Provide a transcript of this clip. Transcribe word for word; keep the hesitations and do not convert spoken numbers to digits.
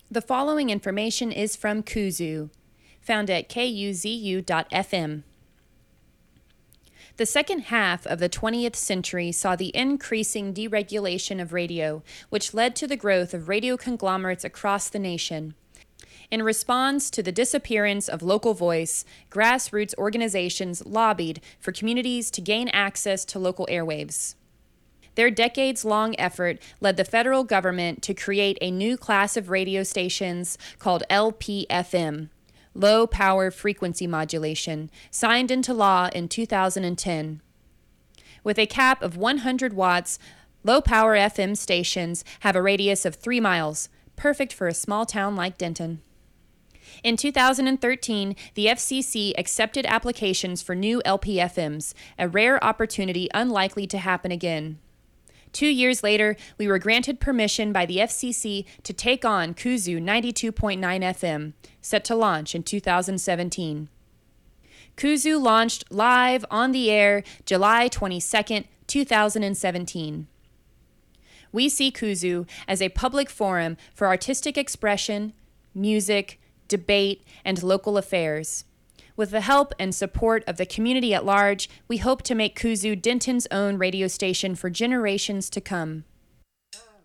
The following information is from Kuzu, found at K U Z U dot F M. The second half of the twentieth century saw the increasing deregulation of radio, which led to the growth of radio conglomerates across the nation. In response to the disappearance of local voice, grassroots organizations lobbied for communities to gain access to local airwaves. Their decades-long effort led the federal government to create a new class of radio stations called L P F M, Low Power Frequency Modulation, signed into law in two thousand ten. With a cap of one hundred watts, low-power F M stations have a radius of three miles, perfect for a small town like Denton. In two thousand thirteen, the F C C accepted applications for new L P F Ms, a rare opportunity unlikely to happen again. Two years later, we were granted permission by the F C C to take on Kuzu ninety-two point nine F M, set to launch in two thousand seventeen. Kuzu launched live on the air July twenty-second, two thousand seventeen. We see Kuzu as a public forum for artistic expression, music, debate, and local affairs. With the help and support of the community at large, we hope to make Kuzu Denton's own radio station for generations to come.